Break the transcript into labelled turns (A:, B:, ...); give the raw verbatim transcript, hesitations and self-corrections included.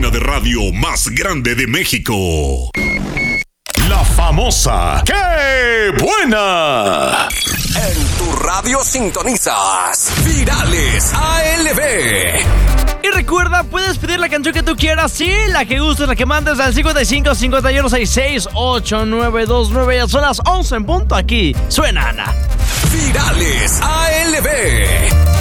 A: cadena de radio más grande de México. La famosa ¡Qué buena!
B: En tu radio sintonizas Virales A L B.
C: Y recuerda, puedes pedir la canción que tú quieras, sí, la que gustes, la que mandes al cincuenta y cinco, cincuenta y uno, sesenta y seis, ochenta y nueve veintinueve. Ya son las once en punto, aquí suena Ana.
B: Virales A L B.